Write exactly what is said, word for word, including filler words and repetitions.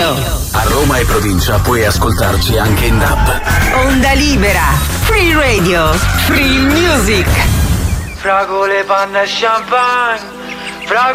Radio. A Roma e provincia puoi ascoltarci anche in D A B. Onda libera. Free Radio. Free Music. Fragole, panna e champagne. Fragole